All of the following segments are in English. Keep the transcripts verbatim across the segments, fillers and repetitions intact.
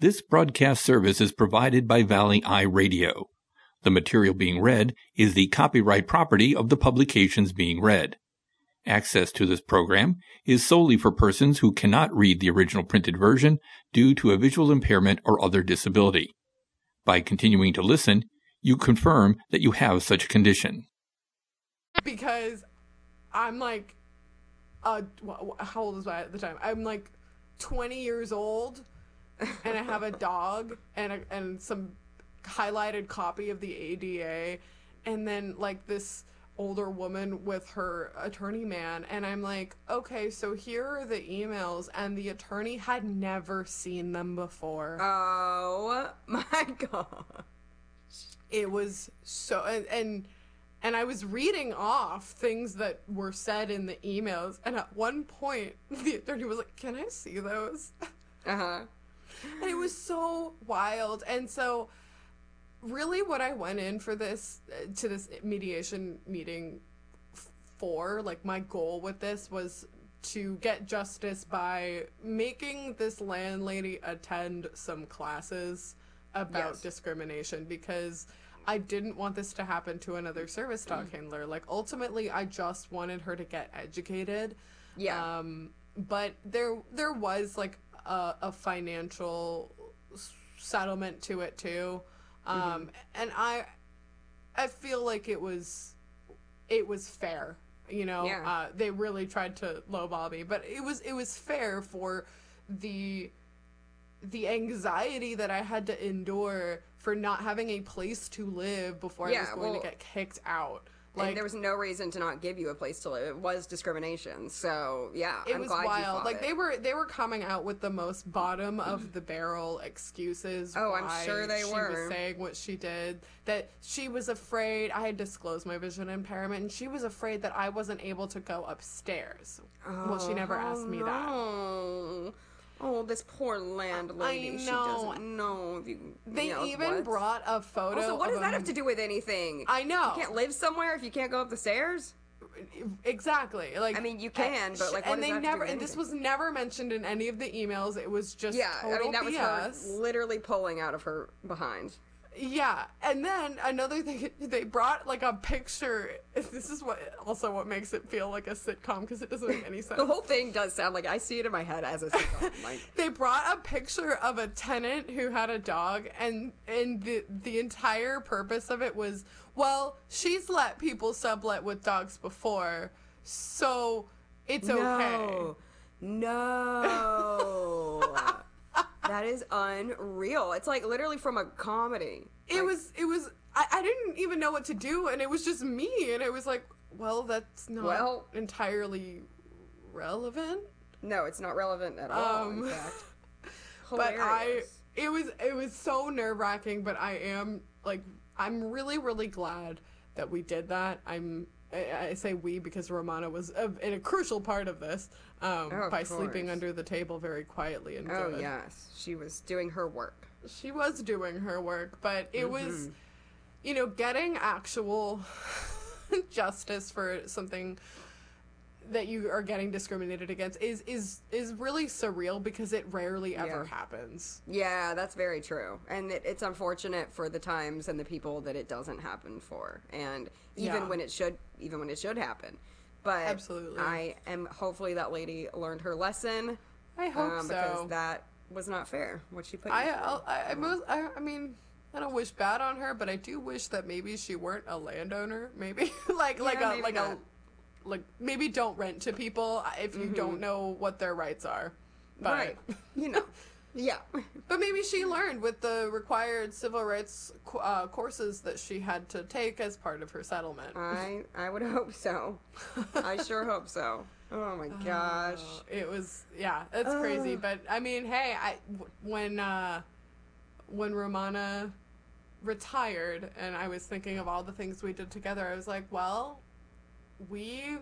This broadcast service is provided by Valley Eye Radio. The material being read is the copyright property of the publications being read. Access to this program is solely for persons who cannot read the original printed version due to a visual impairment or other disability. By continuing to listen, you confirm that you have such a condition. Because I'm like, uh, how old was I at the time? I'm like twenty years old, and I have a dog and a, and some highlighted copy of the A D A, and then like this older woman with her attorney man, and I'm like, okay, so here are the emails, and the attorney had never seen them before. Oh my god. It was so, and, and and I was reading off things that were said in the emails, and at one point the attorney was like, can I see those? Uh-huh. And it was so wild. And so really what I went in for this, to this mediation meeting for, like my goal with this was to get justice by making this landlady attend some classes about yes. discrimination, because I didn't want this to happen to another service dog mm. handler. Like, ultimately, I just wanted her to get educated. Yeah. Um, but there, there was, like, a, a financial settlement to it, too. Um, mm-hmm. And I, I feel like it was, it was fair. You know, yeah. uh, they really tried to lowball me, but it was, it was fair for the, the anxiety that I had to endure for not having a place to live before yeah, I was going well, to get kicked out. Like, and there was no reason to not give you a place to live. It was discrimination. So yeah, it I'm was glad wild. you fought Like it. they were, they were coming out with the most bottom of the barrel excuses. Oh, why I'm sure they she were. was saying what she did. That she was afraid. I had disclosed my vision impairment, and she was afraid that I wasn't able to go upstairs. Oh, well, she never asked me no. that. Oh, this poor landlady. I know. She doesn't know. If you, they you know, even what? brought a photo. Also, what does of that a, have to do with anything? I know. You can't live somewhere if you can't go up the stairs? Exactly. Like, I mean, you can, but like, what and does they that have never. to do with and this anything? was never mentioned in any of the emails. It was just yeah. total I mean, that B S. was her literally pulling out of her behind. Yeah, and then another thing, they brought like a picture. This is what also what makes it feel like a sitcom, because it doesn't make any sense. The whole thing does sound like, I see it in my head as a sitcom. Like, they brought a picture of a tenant who had a dog, and and the the entire purpose of it was, well, she's let people sublet with dogs before, so it's okay. No, no. That is unreal. It's like literally from a comedy. It like, was, it was, I, I didn't even know what to do, and it was just me, and it was like, well, that's not well, entirely relevant. No, it's not relevant at all, um, in fact. But I, it was, it was so nerve-wracking, but I am, like, I'm really, really glad that we did that. I'm, I, I say we because Romana was a, in a crucial part of this, um, oh, by of sleeping under the table very quietly and oh, good. yes. She was doing her work. She was doing her work, but it mm-hmm. was, you know, getting actual justice for something that you are getting discriminated against is is is really surreal, because it rarely ever yeah. happens. Yeah, that's very true. And it, it's unfortunate for the times and the people that it doesn't happen for. And even yeah. when it should even when it should happen. But absolutely. I am hopefully that lady learned her lesson. I hope um, so. Because that was not fair what she put you I, through. I'll- I I most I I mean I don't wish bad on her, but I do wish that maybe she weren't a landowner. Maybe like Yeah, like a maybe like not. a like maybe don't rent to people if you Mhm. don't know what their rights are. But, right. You know. Yeah. But maybe she learned with the required civil rights uh, courses that she had to take as part of her settlement. I I would hope so. I sure hope so. Oh my gosh. Uh, it was, yeah, it's crazy. Uh. But I mean, hey, I w- when uh, when Romana retired, and I was thinking of all the things we did together, I was like, well, we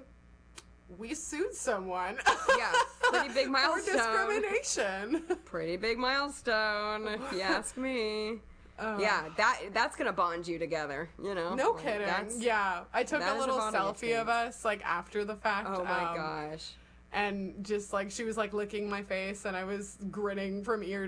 we sued someone. Yeah, pretty big milestone. For discrimination. Pretty big milestone, if you ask me. Uh, Yeah, that that's gonna bond you together, you know. No Like, kidding. that's- Yeah, I took that a is a little bonding selfie of experience. us like after the fact. Oh my um, gosh. And just like she was like licking my face, and I was grinning from ear to